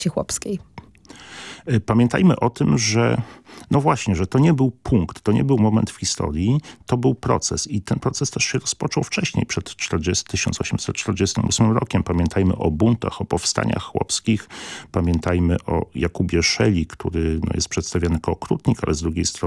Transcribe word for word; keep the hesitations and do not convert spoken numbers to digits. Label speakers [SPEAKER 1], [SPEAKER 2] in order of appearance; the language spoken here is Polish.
[SPEAKER 1] powieści chłopskiej.
[SPEAKER 2] Pamiętajmy o tym, że no właśnie, że to nie był punkt, to nie był moment w historii, to był proces i ten proces też się rozpoczął wcześniej, przed tysiąc osiemset czterdziestym ósmym rokiem. Pamiętajmy o buntach, o powstaniach chłopskich, pamiętajmy o Jakubie Szeli, który no, jest przedstawiany jako okrutnik, ale z drugiej strony